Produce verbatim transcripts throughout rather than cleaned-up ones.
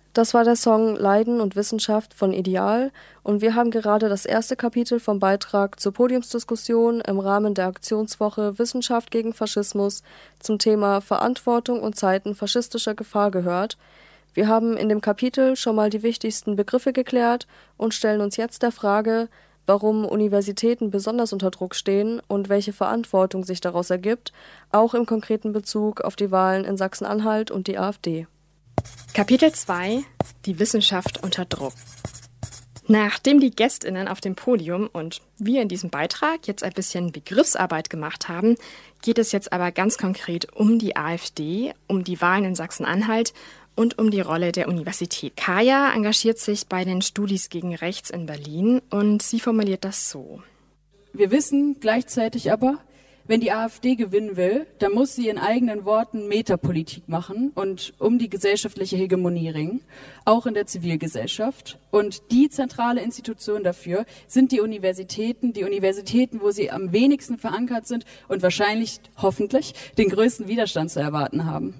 Das war der Song Leiden und Wissenschaft von Ideal und wir haben gerade das erste Kapitel vom Beitrag zur Podiumsdiskussion im Rahmen der Aktionswoche Wissenschaft gegen Faschismus zum Thema Verantwortung und Zeiten faschistischer Gefahr gehört. Wir haben in dem Kapitel schon mal die wichtigsten Begriffe geklärt und stellen uns jetzt der Frage, warum Universitäten besonders unter Druck stehen und welche Verantwortung sich daraus ergibt, auch im konkreten Bezug auf die Wahlen in Sachsen-Anhalt und die AfD. Kapitel zwei: Die Wissenschaft unter Druck. Nachdem die GästInnen auf dem Podium und wir in diesem Beitrag jetzt ein bisschen Begriffsarbeit gemacht haben, geht es jetzt aber ganz konkret um die AfD, um die Wahlen in Sachsen-Anhalt und um die Rolle der Universität. Kaya engagiert sich bei den Studis gegen Rechts in Berlin und sie formuliert das so. Wir wissen gleichzeitig aber, wenn die AfD gewinnen will, dann muss sie in eigenen Worten Metapolitik machen und um die gesellschaftliche Hegemonie ringen, auch in der Zivilgesellschaft. Und die zentrale Institution dafür sind die Universitäten, die Universitäten, wo sie am wenigsten verankert sind und wahrscheinlich, hoffentlich, den größten Widerstand zu erwarten haben.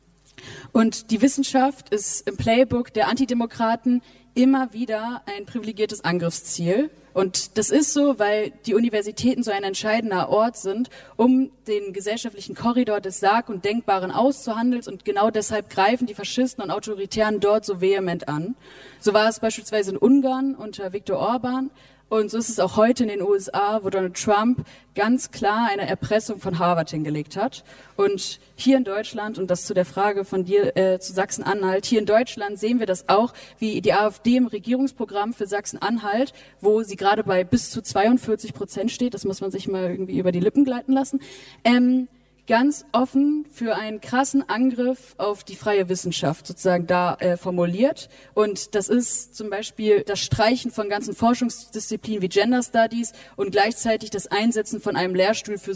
Und die Wissenschaft ist im Playbook der Antidemokraten immer wieder ein privilegiertes Angriffsziel. Und das ist so, weil die Universitäten so ein entscheidender Ort sind, um den gesellschaftlichen Korridor des Sag- und Denkbaren auszuhandeln. Und genau deshalb greifen die Faschisten und Autoritären dort so vehement an. So war es beispielsweise in Ungarn unter Viktor Orban. Und so ist es auch heute in den U S A, wo Donald Trump ganz klar eine Erpressung von Harvard hingelegt hat. Und hier in Deutschland, und das zu der Frage von dir äh, zu Sachsen-Anhalt, hier in Deutschland sehen wir das auch, wie die AfD im Regierungsprogramm für Sachsen-Anhalt, wo sie gerade bei bis zu zweiundvierzig Prozent steht, das muss man sich mal irgendwie über die Lippen gleiten lassen, ähm, ganz offen für einen krassen Angriff auf die freie Wissenschaft sozusagen da äh, formuliert. Und das ist zum Beispiel das Streichen von ganzen Forschungsdisziplinen wie Gender Studies und gleichzeitig das Einsetzen von einem Lehrstuhl für